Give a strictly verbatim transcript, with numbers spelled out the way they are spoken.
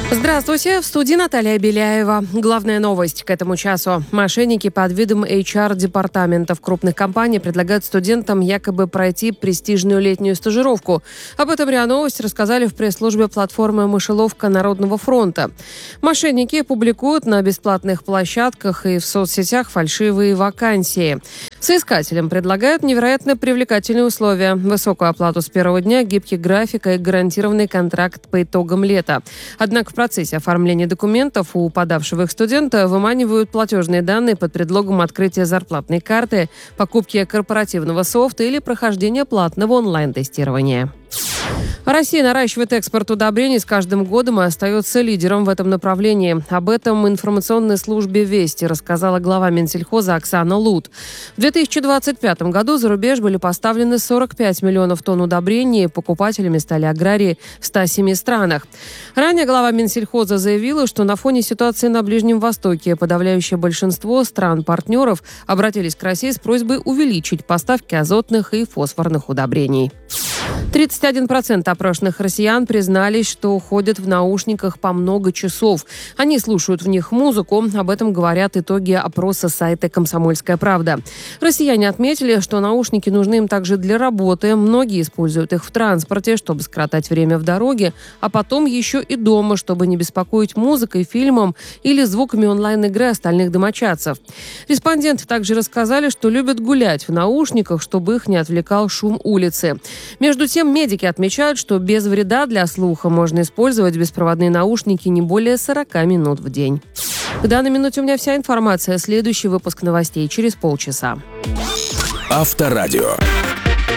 Здравствуйте, в студии Наталья Беляева. Главная новость к этому часу. Мошенники под видом эйч ар-департаментов крупных компаний предлагают студентам якобы пройти престижную летнюю стажировку. Об этом РИА Новости рассказали в пресс-службе платформы «Мышеловка Народного фронта». Мошенники публикуют на бесплатных площадках и в соцсетях фальшивые вакансии. Соискателям предлагают невероятно привлекательные условия, высокую оплату с первого дня, гибкий график и гарантированный контракт по итогам лета. Однако в процессе оформления документов у подавшего их студента выманивают платежные данные под предлогом открытия зарплатной карты, покупки корпоративного софта или прохождения платного онлайн-тестирования. Россия наращивает экспорт удобрений с каждым годом и остается лидером в этом направлении. Об этом информационной службе «Вести» рассказала глава Минсельхоза Оксана Лут. В две тысячи двадцать пятом году за рубеж были поставлены сорок пять миллионов тонн удобрений. Покупателями стали аграрии в ста семи странах. Ранее глава Минсельхоза заявила, что на фоне ситуации на Ближнем Востоке подавляющее большинство стран-партнеров обратились к России с просьбой увеличить поставки азотных и фосфорных удобрений. тридцать один процент опрошенных россиян признались, что ходят в наушниках по много часов. Они слушают в них музыку. Об этом говорят итоги опроса сайта «Комсомольская правда». Россияне отметили, что наушники нужны им также для работы. Многие используют их в транспорте, чтобы скоротать время в дороге, а потом еще и дома, чтобы не беспокоить музыкой, фильмом или звуками онлайн-игры остальных домочадцев. Респонденты также рассказали, что любят гулять в наушниках, чтобы их не отвлекал шум улицы. Между тем, медики отмечают, что без вреда для слуха можно использовать беспроводные наушники не более сорок минут в день. К данной минуте у меня вся информация. Следующий выпуск новостей через полчаса. Авторадио.